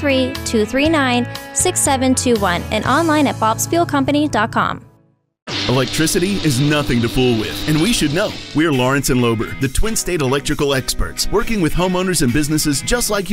713-239-6721 and online at bobsfuelcompany.com. Electricity is nothing to fool with, and we should know. We're Lawrence and Lober, the Twin State electrical experts, working with homeowners and businesses just like you.